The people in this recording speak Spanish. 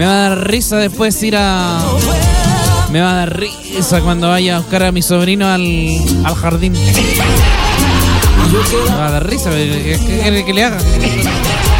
Me va a dar risa después ir a... Me va a dar risa cuando vaya a buscar a mi sobrino al jardín. Me va a dar risa. ¿Qué quiere que le haga?